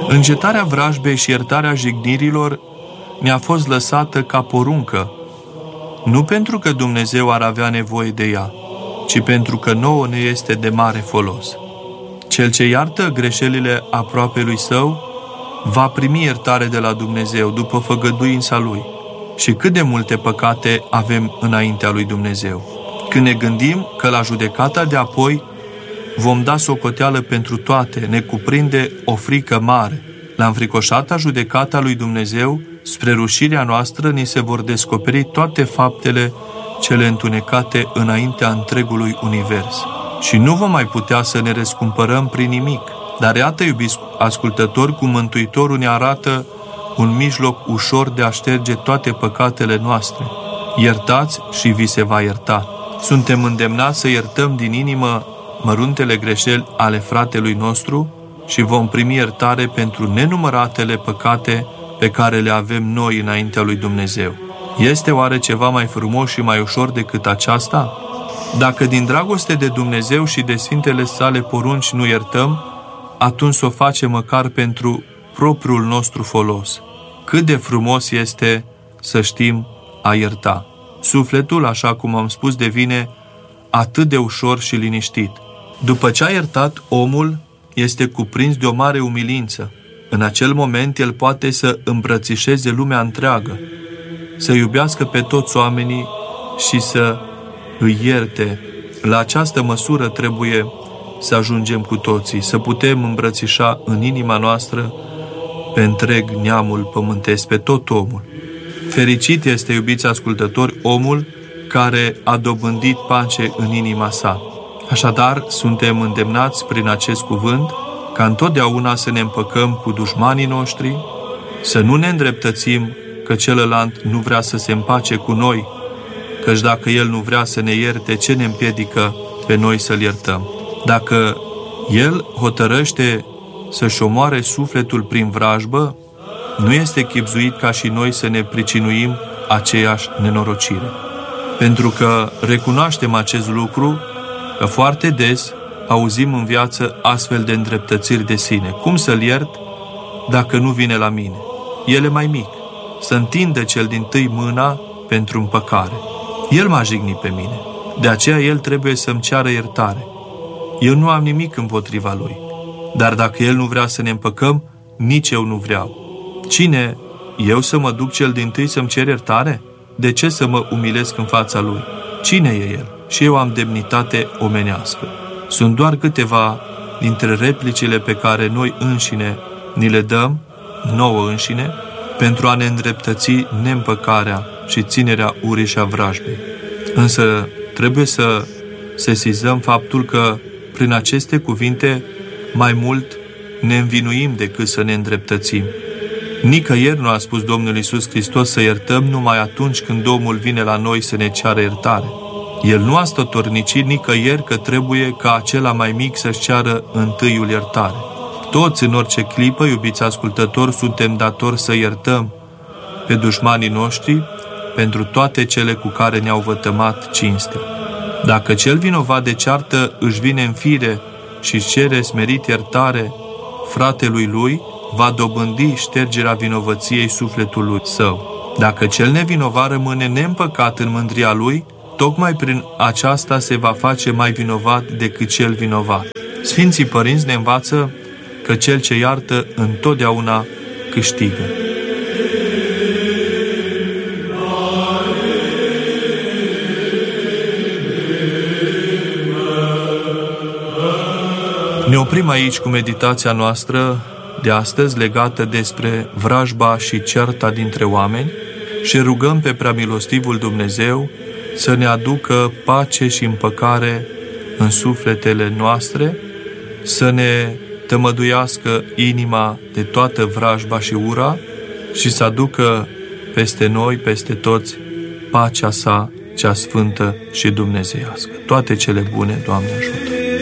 Încetarea vrajbei și iertarea jignirilor ne-a fost lăsată ca poruncă, nu pentru că Dumnezeu ar avea nevoie de ea, ci pentru că nouă ne este de mare folos. Cel ce iartă greșelile aproapelui său va primi iertare de la Dumnezeu după făgăduința Lui. Și cât de multe păcate avem înaintea lui Dumnezeu. Când ne gândim că la judecata de apoi vom da socoteală pentru toate, ne cuprinde o frică mare. La înfricoșata judecata lui Dumnezeu, spre rușirea noastră, ni se vor descoperi toate faptele cele întunecate înaintea întregului univers. Și nu vom mai putea să ne răscumpărăm prin nimic. Dar iată, iubiți ascultători, cum Mântuitorul ne arată un mijloc ușor de a șterge toate păcatele noastre. Iertați și vi se va ierta. Suntem îndemnați să iertăm din inimă măruntele greșeli ale fratelui nostru și vom primi iertare pentru nenumăratele păcate pe care le avem noi înaintea lui Dumnezeu. Este oare ceva mai frumos și mai ușor decât aceasta? Dacă din dragoste de Dumnezeu și de sfintele sale porunci nu iertăm, atunci să o facem măcar pentru propriul nostru folos. Cât de frumos este să știm a ierta. Sufletul, așa cum am spus, devine atât de ușor și liniștit. După ce a iertat, omul este cuprins de o mare umilință. În acel moment, el poate să îmbrățișeze lumea întreagă, să iubească pe toți oamenii și să îi ierte. La această măsură trebuie să ajungem cu toții, să putem îmbrățișa în inima noastră pe întreg neamul pământesc, pe tot omul. Fericit este, iubiți ascultători, omul care a dobândit pace în inima sa. Așadar, suntem îndemnați prin acest cuvânt ca întotdeauna să ne împăcăm cu dușmanii noștri, să nu ne îndreptățim că celălalt nu vrea să se împace cu noi, căci dacă el nu vrea să ne ierte, ce ne împiedică pe noi să-l iertăm? Dacă el hotărăște să-și omoare sufletul prin vrajbă, nu este chibzuit ca și noi să ne pricinuim aceeași nenorocire. Pentru că recunoaștem acest lucru, că foarte des auzim în viață astfel de îndreptățiri de sine. Cum să-l iert dacă nu vine la mine? El e mai mic. Să întindă cel dintâi mâna pentru împăcare. El m-a jignit pe mine. De aceea el trebuie să-mi ceară iertare. Eu nu am nimic împotriva lui. Dar dacă el nu vrea să ne împăcăm, nici eu nu vreau. Cine? Eu să mă duc cel dintâi să-mi cer iertare? De ce să mă umilesc în fața lui? Cine e el? Și eu am demnitate omenească. Sunt doar câteva dintre replicile pe care noi înșine ni le dăm, nouă înșine, pentru a ne îndreptăți neîmpăcarea și ținerea urii și a vrajbei. Însă trebuie să sesizăm faptul că prin aceste cuvinte mai mult ne învinuim decât să ne îndreptățim. Nicăieri nu a spus Domnul Iisus Hristos să iertăm numai atunci când omul vine la noi să ne ceară iertare. El nu a stătornicit nicăieri că trebuie ca acela mai mic să-și ceară întâiul iertare. Toți, în orice clipă, iubiți ascultători, suntem datori să iertăm pe dușmanii noștri pentru toate cele cu care ne-au vătămat cinstea. Dacă cel vinovat de ceartă își vine în fire și cere smerit iertare fratelui lui, va dobândi ștergerea vinovăției sufletului său. Dacă cel nevinovat rămâne neîmpăcat în mândria lui, tocmai prin aceasta se va face mai vinovat decât cel vinovat. Sfinții părinți ne învață că cel ce iartă întotdeauna câștigă. Ne oprim aici cu meditația noastră de astăzi legată despre vrajba și cearta dintre oameni și rugăm pe Preamilostivul Dumnezeu să ne aducă pace și împăcare în sufletele noastre, să ne tămăduiască inima de toată vrajba și ura și să aducă peste noi, peste toți, pacea sa, cea sfântă și dumnezeiască. Toate cele bune, Doamne ajută!